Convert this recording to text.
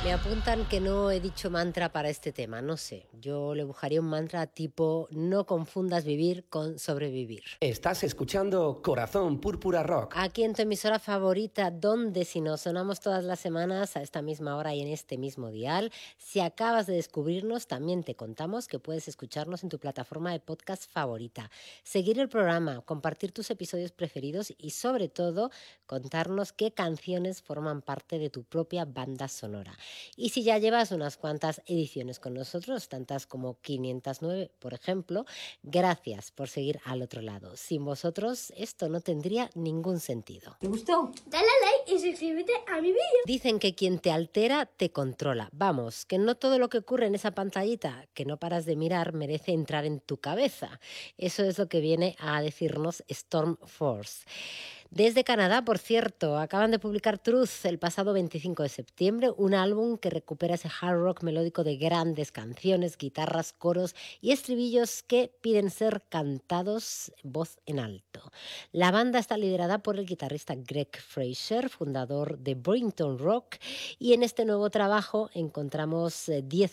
Me apuntan que no he dicho mantra para este tema, no sé. Yo le buscaría un mantra tipo no confundas vivir con sobrevivir. Estás escuchando Corazón Púrpura Rock. Aquí en tu emisora favorita, donde si nos sonamos todas las semanas a esta misma hora y en este mismo dial. Si acabas de descubrirnos, también te contamos que puedes escucharnos en tu plataforma de podcast favorita, seguir el programa, compartir tus episodios preferidos y sobre todo contarnos qué canciones forman parte de tu propia banda sonora. Y si ya llevas unas cuantas ediciones con nosotros, tantas como 509, por ejemplo, gracias por seguir al otro lado. Sin vosotros esto no tendría ningún sentido. ¿Te gustó? Dale a like y suscríbete a mi vídeo. Dicen que quien te altera te controla. Vamos, que no todo lo que ocurre en esa pantallita que no paras de mirar merece entrar en tu cabeza. Eso es lo que viene a decirnos Storm Force. Desde Canadá, por cierto, acaban de publicar Truth el pasado 25 de septiembre, un álbum que recupera ese hard rock melódico de grandes canciones, guitarras, coros y estribillos que piden ser cantados voz en alto. La banda está liderada por el guitarrista Greg Fraser, fundador de Borington Rock, y en este nuevo trabajo encontramos 10